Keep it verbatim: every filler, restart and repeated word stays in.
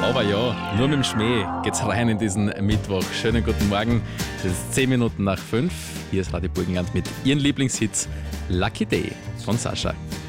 Aber ja, nur mit dem Schmäh geht's rein in diesen Mittwoch. Schönen guten Morgen. Es ist zehn Minuten nach fünf. Hier ist Radio Burgenland mit Ihren Lieblingshits Lucky Day von Sascha.